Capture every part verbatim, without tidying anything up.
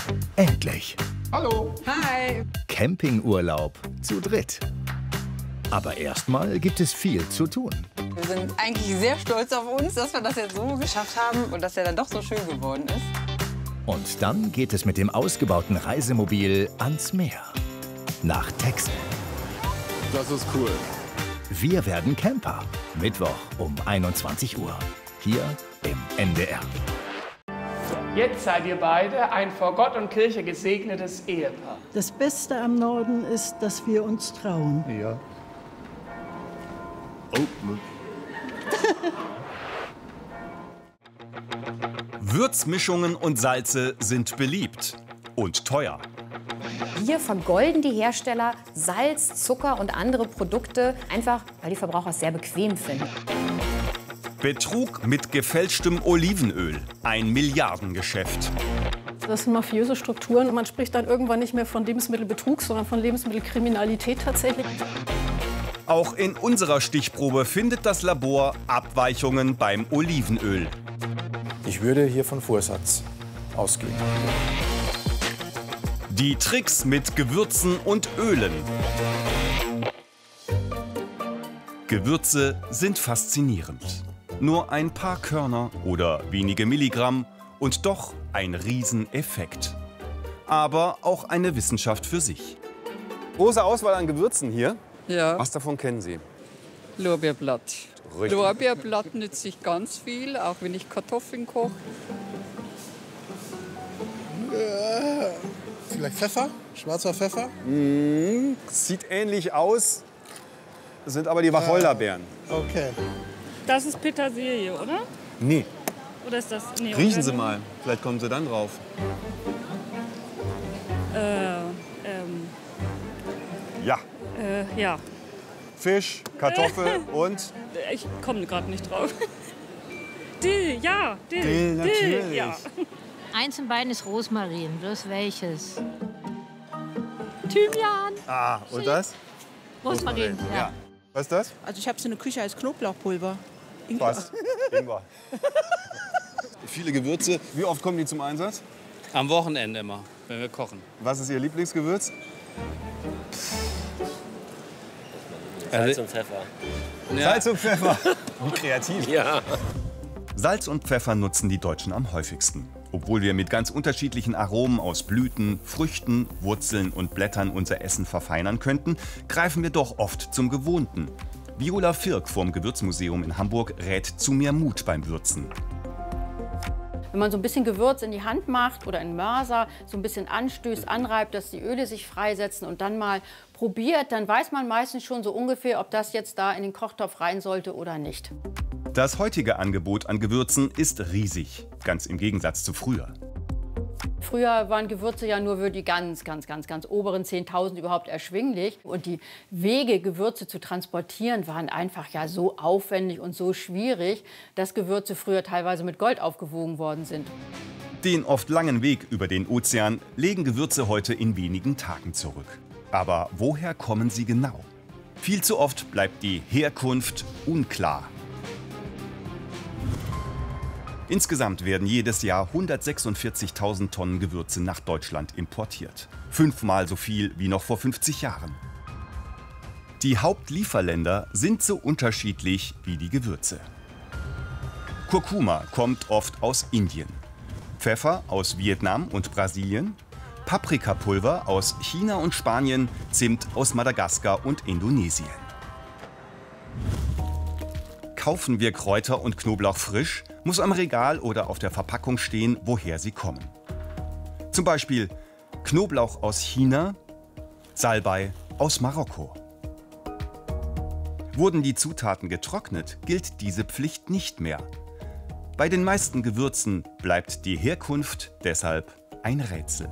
Endlich! Hallo! Hi! Campingurlaub zu dritt. Aber erstmal gibt es viel zu tun. Wir sind eigentlich sehr stolz auf uns, dass wir das jetzt so geschafft haben und dass er dann doch so schön geworden ist. Und dann geht es mit dem ausgebauten Reisemobil ans Meer. Nach Texel. Das ist cool. Wir werden Camper. Mittwoch um einundzwanzig Uhr. Hier im N D R. Jetzt seid ihr beide ein vor Gott und Kirche gesegnetes Ehepaar. Das Beste am Norden ist, dass wir uns trauen. Ja. Oh. Würzmischungen und Salze sind beliebt und teuer. Wir vergolden die Hersteller Salz, Zucker und andere Produkte, einfach weil die Verbraucher es sehr bequem finden. Betrug mit gefälschtem Olivenöl. Ein Milliardengeschäft. Das sind mafiöse Strukturen. Man spricht dann irgendwann nicht mehr von Lebensmittelbetrug, sondern von Lebensmittelkriminalität tatsächlich. Auch in unserer Stichprobe findet das Labor Abweichungen beim Olivenöl. Ich würde hier von Vorsatz ausgehen. Die Tricks mit Gewürzen und Ölen. Gewürze sind faszinierend. Nur ein paar Körner oder wenige Milligramm und doch ein Rieseneffekt. Aber auch eine Wissenschaft für sich. Große Auswahl an Gewürzen hier. Ja. Was davon kennen Sie? Lorbeerblatt. Richtig. Lorbeerblatt nütze ich ganz viel, auch wenn ich Kartoffeln koche. Äh, vielleicht Pfeffer? Schwarzer Pfeffer? Mmh, sieht ähnlich aus, sind aber die Wacholderbeeren. Okay. Das ist Petersilie, oder? Nee. Oder ist das? Nee, Riechen oder? Sie mal, vielleicht kommen Sie dann drauf. Äh, ähm, Ja. äh, ja. Fisch, Kartoffel und? Ich komme gerade nicht drauf. Dill, ja, Dill. Dill, natürlich. ja. Eins und beiden ist Rosmarin, bloß welches? Thymian. Ah, und das? Rosmarin, ja. ja. Was ist das? Also ich habe so eine Küche als Knoblauchpulver. Was? Ingwer. Viele Gewürze. Wie oft kommen die zum Einsatz? Am Wochenende immer, wenn wir kochen. Was ist Ihr Lieblingsgewürz? Salz und Pfeffer. Ja. Salz und Pfeffer. Wie kreativ. Ja. Salz und Pfeffer nutzen die Deutschen am häufigsten. Obwohl wir mit ganz unterschiedlichen Aromen aus Blüten, Früchten, Wurzeln und Blättern unser Essen verfeinern könnten, greifen wir doch oft zum Gewohnten. Viola Firk vom Gewürzmuseum in Hamburg rät zu mehr Mut beim Würzen. Wenn man so ein bisschen Gewürz in die Hand macht oder in Mörser, so ein bisschen anstößt, anreibt, dass die Öle sich freisetzen und dann mal probiert, dann weiß man meistens schon so ungefähr, ob das jetzt da in den Kochtopf rein sollte oder nicht. Das heutige Angebot an Gewürzen ist riesig, ganz im Gegensatz zu früher. Früher waren Gewürze ja nur für die ganz, ganz, ganz, ganz oberen zehntausend überhaupt erschwinglich. Und die Wege, Gewürze zu transportieren, waren einfach ja so aufwendig und so schwierig, dass Gewürze früher teilweise mit Gold aufgewogen worden sind. Den oft langen Weg über den Ozean legen Gewürze heute in wenigen Tagen zurück. Aber woher kommen sie genau? Viel zu oft bleibt die Herkunft unklar. Insgesamt werden jedes Jahr hundertsechsundvierzigtausend Tonnen Gewürze nach Deutschland importiert. Fünfmal so viel wie noch vor fünfzig Jahren. Die Hauptlieferländer sind so unterschiedlich wie die Gewürze. Kurkuma kommt oft aus Indien, Pfeffer aus Vietnam und Brasilien, Paprikapulver aus China und Spanien, Zimt aus Madagaskar und Indonesien. Kaufen wir Kräuter und Knoblauch frisch, muss am Regal oder auf der Verpackung stehen, woher sie kommen. Zum Beispiel Knoblauch aus China, Salbei aus Marokko. Wurden die Zutaten getrocknet, gilt diese Pflicht nicht mehr. Bei den meisten Gewürzen bleibt die Herkunft deshalb ein Rätsel.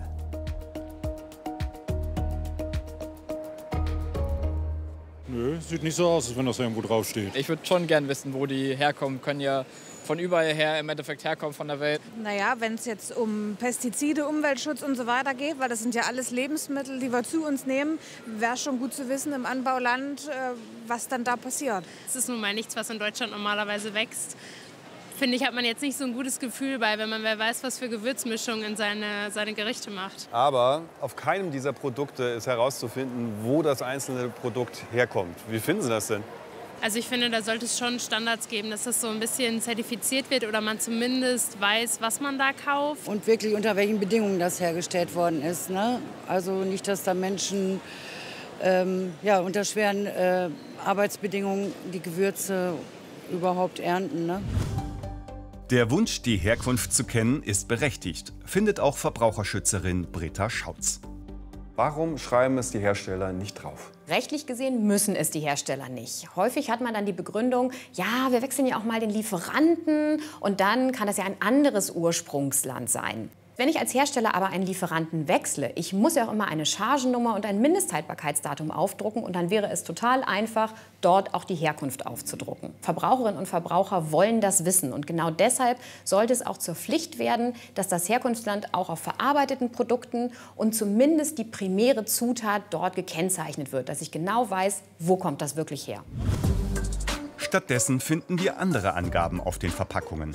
Nö, sieht nicht so aus, als wenn das irgendwo draufsteht. Ich würde schon gern wissen, wo die herkommen. Können ja von überall her im Endeffekt herkommen von der Welt. Naja, wenn es jetzt um Pestizide, Umweltschutz und so weiter geht, weil das sind ja alles Lebensmittel, die wir zu uns nehmen, wäre schon gut zu wissen im Anbauland, was dann da passiert. Es ist nun mal nichts, was in Deutschland normalerweise wächst. finde ich, hat man jetzt nicht so ein gutes Gefühl bei, wenn man wer weiß, was für Gewürzmischungen in seine, seine Gerichte macht. Aber auf keinem dieser Produkte ist herauszufinden, wo das einzelne Produkt herkommt. Wie finden Sie das denn? Also ich finde, da sollte es schon Standards geben, dass das so ein bisschen zertifiziert wird oder man zumindest weiß, was man da kauft. Und wirklich unter welchen Bedingungen das hergestellt worden ist. Ne? Also nicht, dass da Menschen ähm, ja, unter schweren äh, Arbeitsbedingungen die Gewürze überhaupt ernten. Ne? Der Wunsch, die Herkunft zu kennen, ist berechtigt, findet auch Verbraucherschützerin Britta Schautz. Warum schreiben es die Hersteller nicht drauf? Rechtlich gesehen müssen es die Hersteller nicht. Häufig hat man dann die Begründung, ja, wir wechseln ja auch mal den Lieferanten und dann kann das ja ein anderes Ursprungsland sein. Wenn ich als Hersteller aber einen Lieferanten wechsle, ich muss ja auch immer eine Chargennummer und ein Mindesthaltbarkeitsdatum aufdrucken und dann wäre es total einfach, dort auch die Herkunft aufzudrucken. Verbraucherinnen und Verbraucher wollen das wissen und genau deshalb sollte es auch zur Pflicht werden, dass das Herkunftsland auch auf verarbeiteten Produkten und zumindest die primäre Zutat dort gekennzeichnet wird, dass ich genau weiß, wo kommt das wirklich her. Stattdessen finden wir andere Angaben auf den Verpackungen.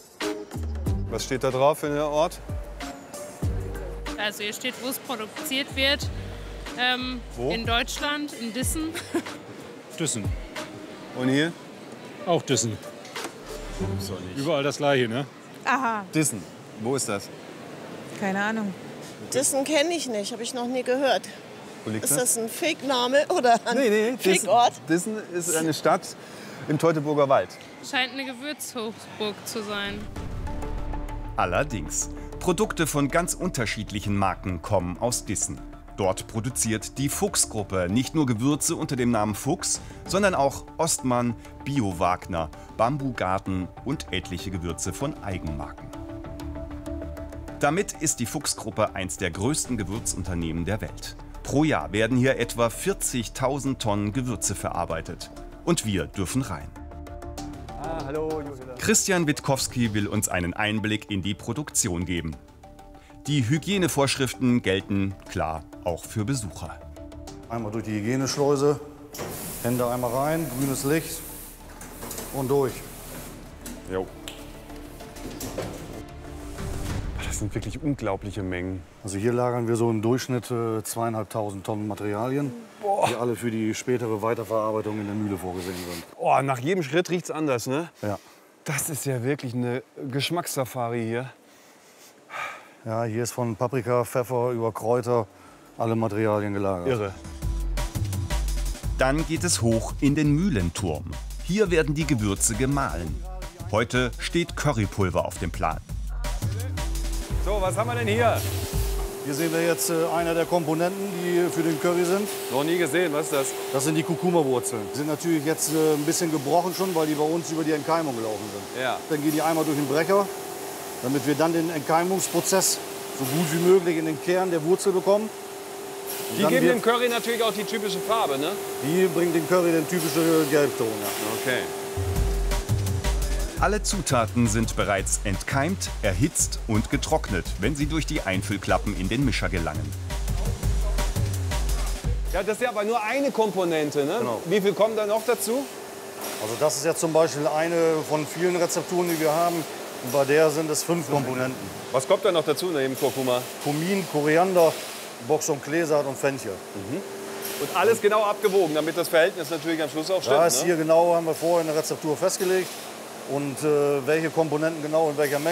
Was steht da drauf für den Ort? Also hier steht, wo es produziert wird. Ähm, Wo? In Deutschland, in Dissen. Düssen. Und hier? Auch Düssen. Ist doch nicht. Überall das Gleiche, ne? Aha, Dissen. Wo ist das? keine Ahnung. Dissen kenne ich nicht, habe ich noch nie gehört. Wo liegt Ist das? das ein Fake-Name oder ein Nee, nee. Dissen, Fake-Ort? Dissen ist eine Stadt im Teutoburger Wald. Scheint eine Gewürzhochburg zu sein. Allerdings, Produkte von ganz unterschiedlichen Marken kommen aus Dissen. Dort produziert die Fuchs-Gruppe nicht nur Gewürze unter dem Namen Fuchs, sondern auch Ostmann, Bio-Wagner, Bambugarten und etliche Gewürze von Eigenmarken. Damit ist die Fuchs-Gruppe eins der größten Gewürzunternehmen der Welt. Pro Jahr werden hier etwa vierzigtausend Tonnen Gewürze verarbeitet. Und wir dürfen rein. Ah, hallo, Josela. Christian Witkowski will uns einen Einblick in die Produktion geben. Die Hygienevorschriften gelten, klar, auch für Besucher. Einmal durch die Hygieneschleuse, Hände einmal rein, grünes Licht und durch. Jo. Das sind wirklich unglaubliche Mengen. Also hier lagern wir so im Durchschnitt äh, zweieinhalbtausend Tonnen Materialien, Boah. die alle für die spätere Weiterverarbeitung in der Mühle vorgesehen sind. Oh, nach jedem Schritt riecht's anders, ne? Ja. Das ist ja wirklich eine Geschmackssafari hier. Ja, hier ist von Paprika, Pfeffer über Kräuter alle Materialien gelagert. Irre. Dann geht es hoch in den Mühlenturm. Hier werden die Gewürze gemahlen. Heute steht Currypulver auf dem Plan. So, was haben wir denn hier? Hier sehen wir jetzt äh, eine der Komponenten, die für den Curry sind. Noch nie gesehen, was ist das? Das sind die Kurkuma-Wurzeln. Die sind natürlich jetzt äh, ein bisschen gebrochen schon, weil die bei uns über die Entkeimung gelaufen sind. Ja. Dann gehen die einmal durch den Brecher, damit wir dann den Entkeimungsprozess so gut wie möglich in den Kern der Wurzel bekommen. Und Die dann geben wird- dem Curry natürlich auch die typische Farbe, ne? Die bringt den Curry den typischen Gelbton. Ja. Okay. Alle Zutaten sind bereits entkeimt, erhitzt und getrocknet, wenn sie durch die Einfüllklappen in den Mischer gelangen. Ja, das ist ja aber nur eine Komponente, ne? Genau. Wie viel kommt da noch dazu? Also das ist jetzt zum Beispiel eine von vielen Rezepturen, die wir haben. Und bei der sind es fünf Komponenten. Was kommt da noch dazu neben Kurkuma? Kumin, Koriander, Box- und Kleesaat und Fenchel. Und alles genau abgewogen, damit das Verhältnis natürlich am Schluss auch stimmt. Da ist ne? hier genau, haben wir vorher in der Rezeptur festgelegt. Und äh, welche Komponenten genau in welcher Menge.